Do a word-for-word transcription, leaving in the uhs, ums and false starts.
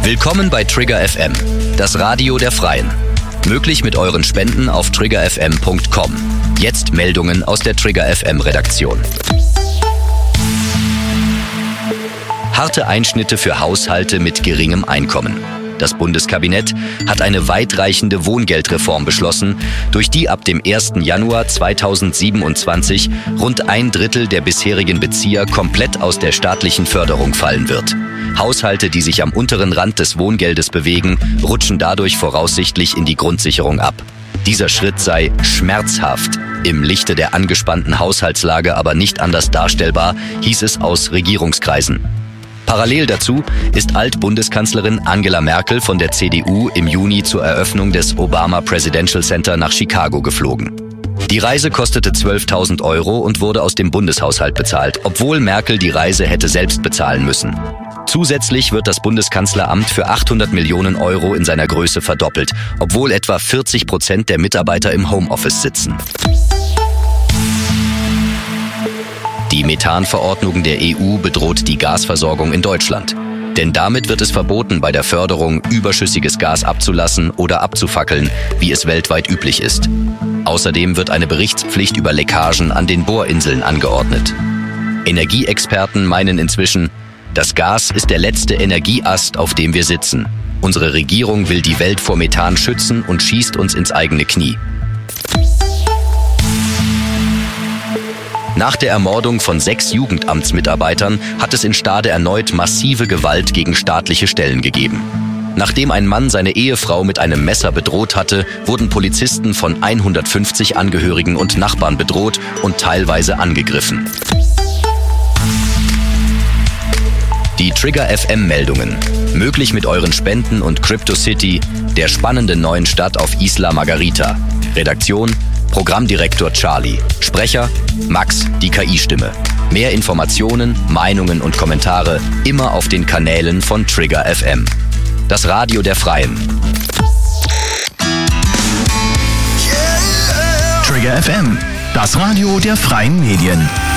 Willkommen bei Trigger F M, das Radio der Freien. Möglich mit euren Spenden auf trigger f m punkt com. Jetzt Meldungen aus der Trigger F M Redaktion. Harte Einschnitte für Haushalte mit geringem Einkommen. Das Bundeskabinett hat eine weitreichende Wohngeldreform beschlossen, durch die ab dem ersten Januar zweitausendsiebenundzwanzig rund ein Drittel der bisherigen Bezieher komplett aus der staatlichen Förderung fallen wird. Haushalte, die sich am unteren Rand des Wohngeldes bewegen, rutschen dadurch voraussichtlich in die Grundsicherung ab. Dieser Schritt sei schmerzhaft, im Lichte der angespannten Haushaltslage aber nicht anders darstellbar, hieß es aus Regierungskreisen. Parallel dazu ist Alt-Bundeskanzlerin Angela Merkel von der C D U im Juni zur Eröffnung des Obama Presidential Center nach Chicago geflogen. Die Reise kostete zwölftausend Euro und wurde aus dem Bundeshaushalt bezahlt, obwohl Merkel die Reise hätte selbst bezahlen müssen. Zusätzlich wird das Bundeskanzleramt für achthundert Millionen Euro in seiner Größe verdoppelt, obwohl etwa vierzig Prozent der Mitarbeiter im Homeoffice sitzen. Die Methanverordnung der E U bedroht die Gasversorgung in Deutschland. Denn damit wird es verboten, bei der Förderung überschüssiges Gas abzulassen oder abzufackeln, wie es weltweit üblich ist. Außerdem wird eine Berichtspflicht über Leckagen an den Bohrinseln angeordnet. Energieexperten meinen inzwischen, das Gas ist der letzte Energieast, auf dem wir sitzen. Unsere Regierung will die Welt vor Methan schützen und schießt uns ins eigene Knie. Nach der Ermordung von sechs Jugendamtsmitarbeitern hat es in Stade erneut massive Gewalt gegen staatliche Stellen gegeben. Nachdem ein Mann seine Ehefrau mit einem Messer bedroht hatte, wurden Polizisten von hundertfünfzig Angehörigen und Nachbarn bedroht und teilweise angegriffen. Die Trigger F M-Meldungen. Möglich mit euren Spenden und CryptoCity, der spannenden neuen Stadt auf Isla Margarita. Redaktion: Programmdirektor Charlie. Sprecher: Max, die K I-Stimme. Mehr Informationen, Meinungen und Kommentare immer auf den Kanälen von Trigger F M. Das Radio der Freien. Trigger F M, das Radio der Freien Medien.